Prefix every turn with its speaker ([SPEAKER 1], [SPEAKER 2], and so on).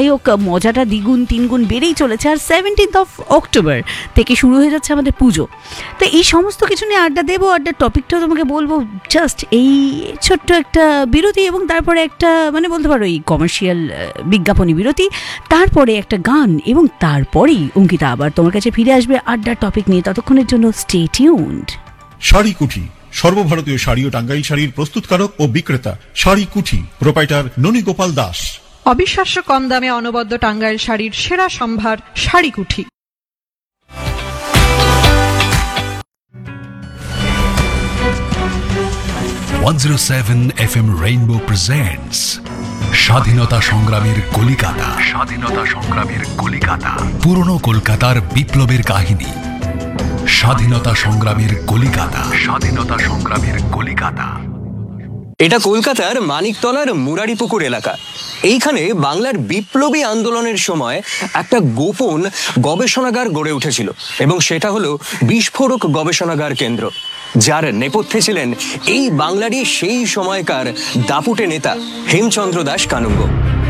[SPEAKER 1] যাই হোক, মজাটা দ্বিগুণ তিনগুণ বেড়েই চলেছে। আর 17th of October থেকে শুরু হয়ে যাচ্ছে আমাদের পুজো। তো এই সমস্ত কিছু নিয়ে আড্ডা দেবো, আড্ডার টপিকটাও তোমাকে বলবো। জাস্ট এই ছোট্ট একটা বিরতি এবং তারপরে একটা মানে বলতে পারো এই কমার্শিয়াল বিজ্ঞাপনী বিরতি, তারপরে একটা গান এবং তারপরেই অঙ্কিতা আবার তোমার কাছে ফিরে আসবে আড্ডার টপিক নিয়ে। ততক্ষণের জন্য স্টে টিউনড।
[SPEAKER 2] শাড়ি কুঠি, সর্বভারতীয় শাড়ি ও টাঙ্গাইল শাড়ির প্রস্তুতকারক ও বিক্রেতা। শাড়ি কুঠি, প্রোপাইটার ননী গোপাল দাস।
[SPEAKER 3] অবিশ্বাস্য কম দামে অনবদ্য টাঙ্গাইল শাড়ির সেরা সম্ভার শাড়ি কুঠি।
[SPEAKER 4] FM Rainbow presents স্বাধীনতা সংগ্রামের কলিকাতা। স্বাধীনতা সংগ্রামের কলিকাতা, পুরনো কলকাতার বিপ্লবের কাহিনী। স্বাধীনতা সংগ্রামের কলিকাতা। স্বাধীনতা সংগ্রামের কলিকাতা।
[SPEAKER 5] এটা কলকাতার মানিকতলার মুরারিপুকুর এলাকা। এইখানে বাংলার বিপ্লবী আন্দোলনের সময় একটা গোপন গবেষণাগার গড়ে উঠেছিল এবং সেটা হলো বিস্ফোরক গবেষণাগার কেন্দ্র, যার নেপথ্যে ছিলেন এই বাংলারই সেই সময়কার দাপুটে নেতা হেমচন্দ্র দাস কানুঙ্গ।